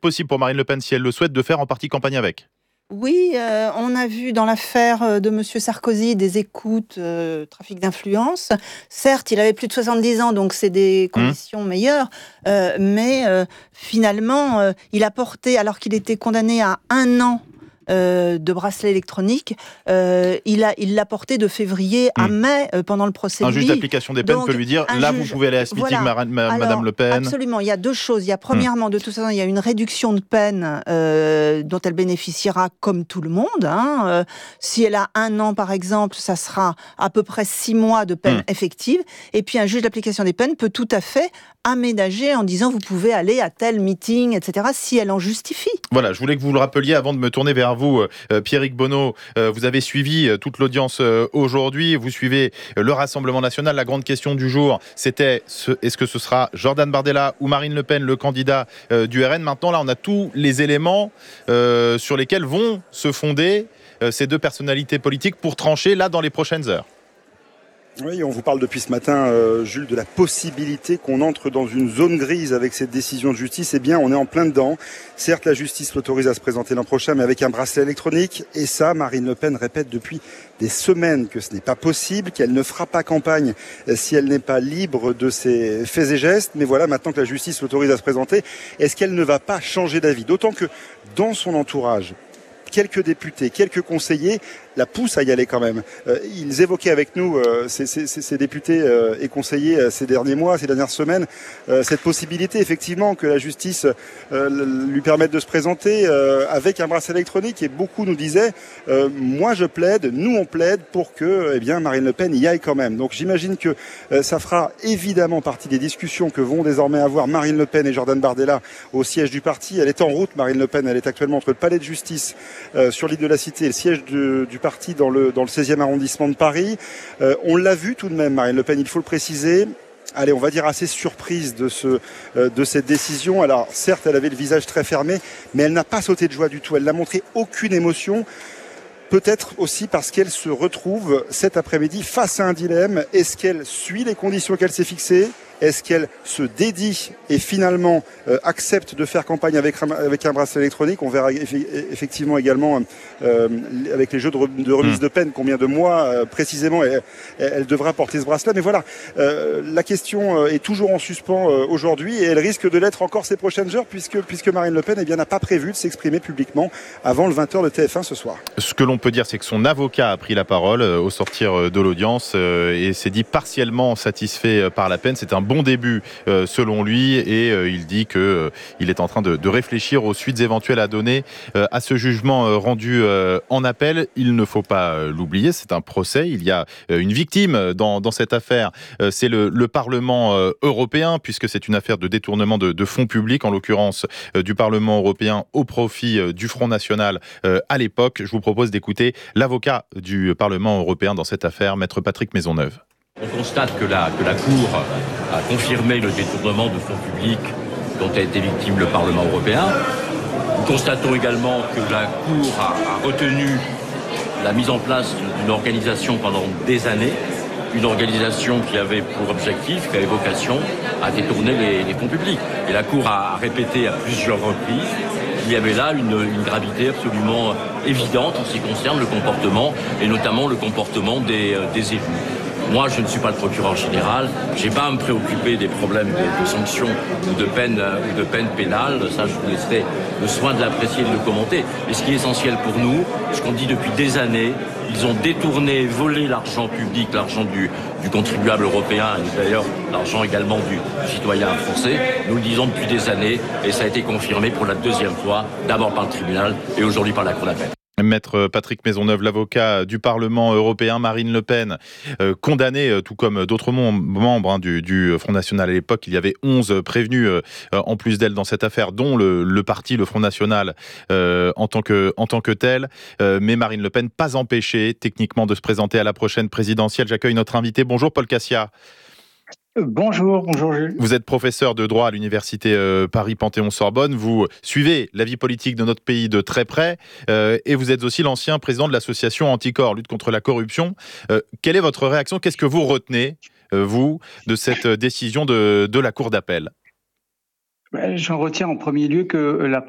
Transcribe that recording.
possible pour Marine Le Pen, si elle le souhaite, de faire en partie campagne avec. Oui, on a vu dans l'affaire de Monsieur Sarkozy des écoutes, trafic d'influence. Certes, il avait plus de 70 ans, donc c'est des conditions meilleures, mais finalement, il a porté, alors qu'il était condamné à 1 an de bracelet électronique, il l'a porté de février à mai pendant le procès. Un juge d'application des peines peut lui dire, là vous pouvez aller à ce meeting, voilà. Madame Le Pen. Absolument, il y a 2 choses. Il y a premièrement, de toute façon, il y a une réduction de peine dont elle bénéficiera comme tout le monde. Si elle a 1 an, par exemple, ça sera à peu près 6 mois de peine effective. Et puis un juge d'application des peines peut tout à fait aménager en disant vous pouvez aller à tel meeting, etc., si elle en justifie. Voilà, je voulais que vous le rappeliez avant de me tourner vers vous, Pierrick Bonneau. Vous avez suivi toute l'audience aujourd'hui, vous suivez le Rassemblement national. La grande question du jour, c'était est-ce que ce sera Jordan Bardella ou Marine Le Pen, le candidat du RN. Maintenant, là, on a tous les éléments sur lesquels vont se fonder ces 2 personnalités politiques pour trancher là dans les prochaines heures. Oui, on vous parle depuis ce matin, Jules, de la possibilité qu'on entre dans une zone grise avec cette décision de justice. Eh bien, on est en plein dedans. Certes, la justice l'autorise à se présenter l'an prochain, mais avec un bracelet électronique. Et ça, Marine Le Pen répète depuis des semaines que ce n'est pas possible, qu'elle ne fera pas campagne si elle n'est pas libre de ses faits et gestes. Mais voilà, maintenant que la justice l'autorise à se présenter, est-ce qu'elle ne va pas changer d'avis? D'autant que dans son entourage, quelques députés, quelques conseillers la poussent à y aller quand même. Ils évoquaient avec nous, ces députés et conseillers ces derniers mois, ces dernières semaines, cette possibilité effectivement que la justice lui permette de se présenter avec un bracelet électronique. Et beaucoup nous disaient, moi je plaide, nous on plaide pour que Marine Le Pen y aille quand même. Donc j'imagine que ça fera évidemment partie des discussions que vont désormais avoir Marine Le Pen et Jordan Bardella au siège du parti. Elle est en route, Marine Le Pen, elle est actuellement entre le palais de justice sur l'île de la Cité et le siège du parti dans le 16e arrondissement de Paris. On l'a vu tout de même, Marine Le Pen, il faut le préciser. Allez, on va dire assez surprise de cette décision. Alors, certes, elle avait le visage très fermé, mais elle n'a pas sauté de joie du tout. Elle n'a montré aucune émotion. Peut-être aussi parce qu'elle se retrouve cet après-midi face à un dilemme. Est-ce qu'elle suit les conditions qu'elle s'est fixées ? Est-ce qu'elle se dédie et finalement accepte de faire campagne avec un bracelet électronique? On verra effectivement également avec les jeux de remise de peine combien de mois précisément elle devra porter ce bracelet. Mais voilà, la question est toujours en suspens aujourd'hui et elle risque de l'être encore ces prochaines heures puisque Marine Le Pen n'a pas prévu de s'exprimer publiquement avant le 20h de TF1 ce soir. Ce que l'on peut dire, c'est que son avocat a pris la parole au sortir de l'audience et s'est dit partiellement satisfait par la peine. C'est un bon début selon lui et il dit qu'il est en train de réfléchir aux suites éventuelles à donner à ce jugement rendu en appel. Il ne faut pas l'oublier, c'est un procès. Il y a une victime dans cette affaire. C'est le Parlement européen puisque c'est une affaire de détournement de fonds publics, en l'occurrence du Parlement européen au profit du Front National à l'époque. Je vous propose d'écouter l'avocat du Parlement européen dans cette affaire, Maître Patrick Maisonneuve. On constate que la Cour a confirmé le détournement de fonds publics dont a été victime le Parlement européen. Nous constatons également que la Cour a retenu la mise en place d'une organisation pendant des années, une organisation qui avait pour objectif, qui avait vocation à détourner les fonds publics. Et la Cour a répété à plusieurs reprises qu'il y avait là une gravité absolument évidente en ce qui concerne le comportement, et notamment le comportement des élus. Moi, je ne suis pas le procureur général, je n'ai pas à me préoccuper des problèmes de sanctions ou de peines pénales. Ça, je vous laisserai le soin de l'apprécier et de le commenter. Mais ce qui est essentiel pour nous, ce qu'on dit depuis des années, ils ont détourné, volé l'argent public, l'argent du contribuable européen, et d'ailleurs l'argent également du citoyen français. Nous le disons depuis des années, et ça a été confirmé pour la 2e fois, d'abord par le tribunal et aujourd'hui par la Cour d'appel. Maître Patrick Maisonneuve, l'avocat du Parlement européen. Marine Le Pen, condamnée, tout comme d'autres membres du Front National à l'époque. Il y avait 11 prévenus en plus d'elle dans cette affaire, dont le parti, le Front National, en tant que tel. Mais Marine Le Pen, pas empêchée techniquement de se présenter à la prochaine présidentielle. J'accueille notre invité. Bonjour Paul Cassia. Bonjour Jules. Vous êtes professeur de droit à l'université Paris-Panthéon-Sorbonne. Vous suivez la vie politique de notre pays de très près et vous êtes aussi l'ancien président de l'association Anticor, lutte contre la corruption. Quelle est votre réaction? Qu'est-ce que vous retenez, vous, de cette décision de la Cour d'appel? J'en retiens en premier lieu que la